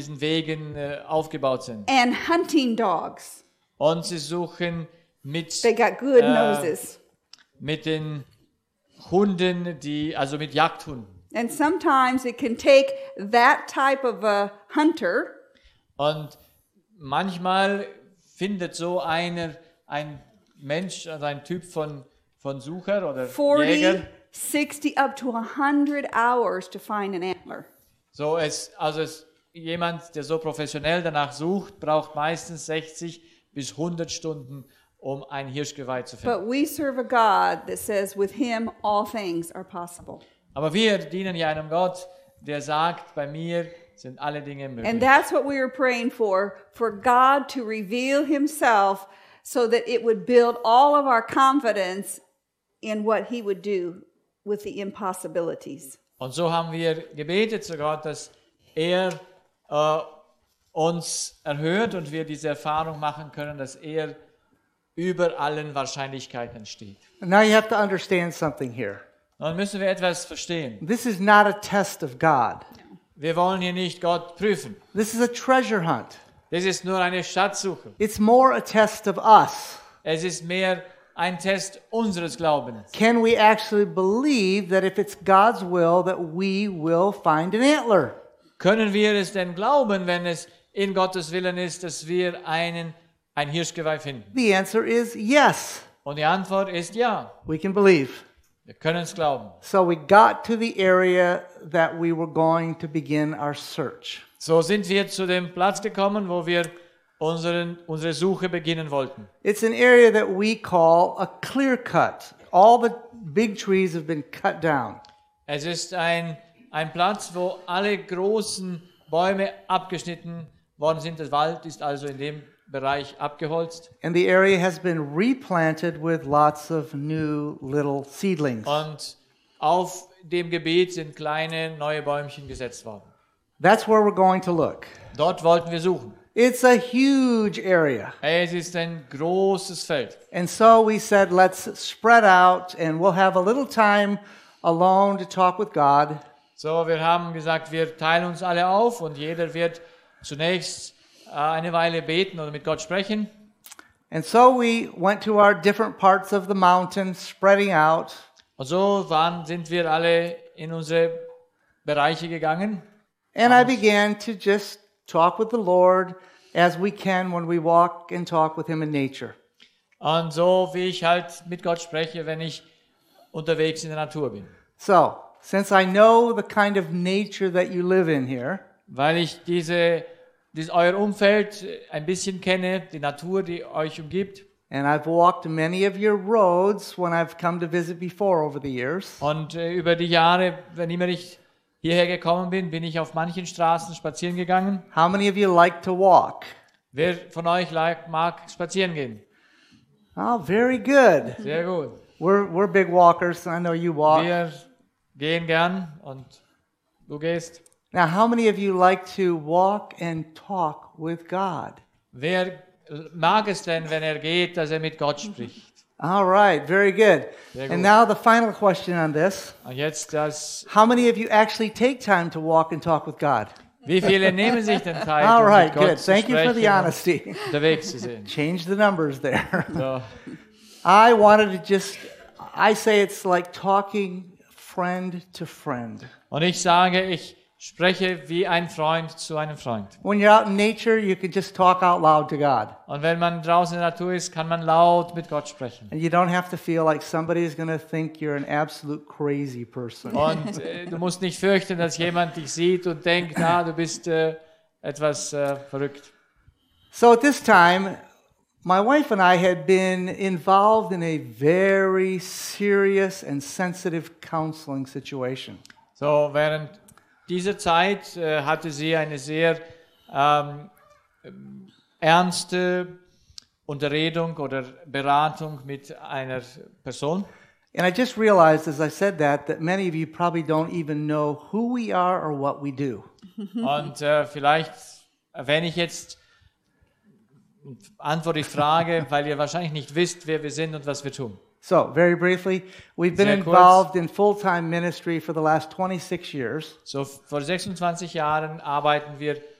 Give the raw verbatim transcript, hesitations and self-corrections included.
diesen Wegen äh, aufgebaut sind. And hunting dogs. Und sie suchen mit, They got good äh, noses. mit den Hunden, die, also mit Jagdhunden. And sometimes it can take that type of a hunter Und manchmal findet so einer, ein Mensch, also ein Typ von, von Sucher oder Jäger, forty, sixty, up to one hundred hours to find an antler. so es, also es, jemand, der so professionell danach sucht, braucht meistens sechzig bis hundert Stunden, um ein Hirschgeweih zu finden. But we serve a God that says with him all things are possible. Aber wir dienen ja einem Gott, der sagt, bei mir sind alle Dinge möglich. And that's what we were praying for, for God to reveal himself so that it would build all of our confidence in what he would do with the impossibilities. Und so haben wir gebetet zu Gott, dass er äh, uns erhört und wir diese Erfahrung machen können, dass er über allen Wahrscheinlichkeiten steht. Now you have to understand something here. Nun müssen wir etwas verstehen. This is not a test of God. Wir wollen hier nicht Gott prüfen. This is a treasure hunt. Das ist nur eine Schatzsuche. It's more a test of us. Es ist mehr ein Test unseres Glaubens. Can we actually believe that if it's God's will that we will find an antler? Können wir es denn glauben, wenn es in Gottes Willen ist, dass wir einen, ein Hirschgeweih finden? The answer is yes. Und die Antwort ist ja. We can believe. Wir können es glauben. So we got to the area that we were going to begin our search. So sind wir zu dem Platz gekommen, wo wir unseren, unsere Suche beginnen wollten. It's an area that we call a clear cut. All the big trees have been cut down. Es ist ein, ein Platz, wo alle großen Bäume abgeschnitten worden sind. Der Wald ist also in dem Bereich abgeholzt. And the area has been replanted with lots of new little seedlings. Und auf dem Gebiet sind kleine neue Bäumchen gesetzt worden. That's where we're going to look. Dort wollten wir suchen. It's a huge area. Es ist ein großes Feld. And so we said, let's spread out and we'll have a little time alone to talk with God. So, wir haben gesagt, wir teilen uns alle auf und jeder wird zunächst äh, eine Weile beten oder mit Gott sprechen. And so we went to our different parts of the mountain, spreading out. Und so waren, sind wir alle in unsere Bereiche gegangen. And I began to just talk with the Lord as we can when we walk and talk with Him in nature. Und so wie ich halt mit Gott spreche, wenn ich unterwegs in der Natur bin. So, since I know the kind of nature that you live in here, Weil ich diese, dieses, euer Umfeld ein bisschen kenne, die Natur, die euch umgibt. and I've walked many of your roads when I've come to visit before over the years, Und äh, über die Jahre, wenn immer ich hierher gekommen bin, bin ich auf manchen Straßen spazieren gegangen. how many of you like to walk? Wer von euch like, mag spazieren gehen? Oh, very good. Sehr gut. We're, we're big walkers, I know you walk. Wir gehen gern und du gehst. Now, how many of you like to walk and talk with God? Wer mag es denn, wenn er geht, dass er mit Gott spricht? All right, very good. Sehr And gut. now the final question on this. Und jetzt das, How many of you actually take time to walk and talk with God? wie viele nehmen sich denn Zeit, All um right, mit Gott good. zu Thank you for the sprechen und honesty. unterwegs zu sehen? Change the numbers there. So. I wanted to just, I say it's like talking friend to friend. Und ich sage, ich spreche wie ein Freund zu einem Freund. When you're out in nature, you can just talk out loud to God. Und wenn man draußen in der Natur ist, kann man laut mit Gott sprechen. And you don't have to feel like somebody is going to think you're an absolute crazy person. Und äh, du musst nicht fürchten, dass jemand dich sieht und denkt, na, du bist äh, etwas äh, verrückt. So at this time, my wife and I had been involved in a very serious and sensitive counseling situation. So, während dieser Zeit äh, hatte sie eine sehr ähm, ernste Unterredung oder Beratung mit einer Person. And I just realized as I said that, that many of you probably don't even know who we are or what we do. Und äh, vielleicht erwähne ich jetzt, antworte ich Frage, weil ihr wahrscheinlich nicht wisst, wer wir sind und was wir tun. So, very briefly, we've been Sehr kurz. involved in full-time ministry for the last twenty-six years. So, vor sechsundzwanzig Jahren arbeiten wir